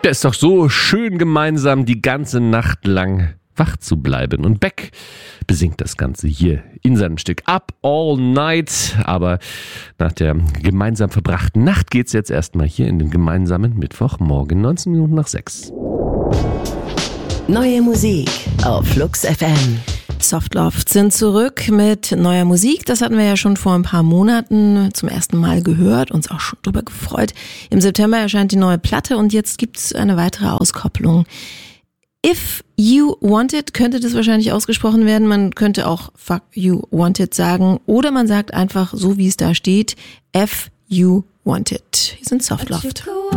Der ist doch so schön gemeinsam die ganze Nacht lang wach zu bleiben. Und Beck besingt das Ganze hier in seinem Stück Up All Night. Aber nach der gemeinsam verbrachten Nacht geht's jetzt erstmal hier in den gemeinsamen Mittwochmorgen, 19 Minuten nach 6. Neue Musik auf Flux FM. Softloft sind zurück mit neuer Musik. Das hatten wir ja schon vor ein paar Monaten zum ersten Mal gehört, uns auch schon drüber gefreut. Im September erscheint die neue Platte und jetzt gibt's eine weitere Auskopplung. If You Want It könnte das wahrscheinlich ausgesprochen werden. Man könnte auch Fuck You Want It sagen oder man sagt einfach so, wie es da steht, F You Want It. Hier sind Softloft.